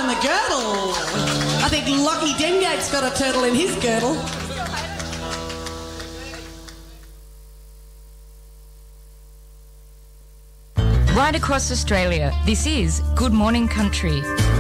the girdle. I think Lockie Dengate's got a turtle in his girdle. Right across Australia, this is Good Morning Country.